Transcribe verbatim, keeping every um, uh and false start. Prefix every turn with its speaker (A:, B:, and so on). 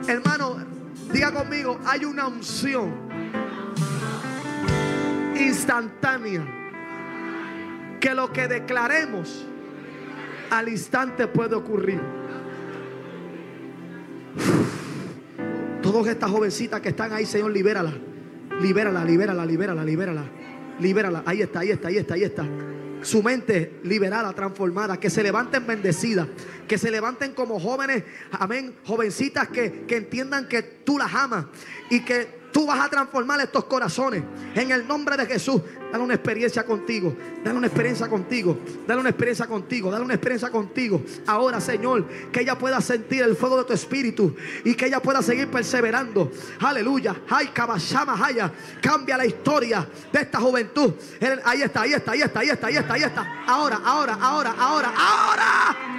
A: Hermano, diga conmigo, hay una unción instantánea que lo que declaremos al instante puede ocurrir. Todas estas jovencitas que están ahí, Señor, libérala. Libérala, libérala, libérala, libérala. Libérala. Ahí está, ahí está, ahí está, ahí está. Su mente liberada, transformada. Que se levanten bendecidas. Que se levanten como jóvenes. Amén. Jovencitas que, que entiendan que tú las amas. Y que tú vas a transformar estos corazones. En el nombre de Jesús. Dale una experiencia contigo. Dale una experiencia contigo. Dale una experiencia contigo. Dale una experiencia contigo. Ahora, Señor, que ella pueda sentir el fuego de tu espíritu. Y que ella pueda seguir perseverando. Aleluya. Ay, Kabashama Haya. Cambia la historia de esta juventud. Ahí está, ahí está, ahí está, ahí está, ahí está, ahí está. Ahora, ahora, ahora, ahora, ahora.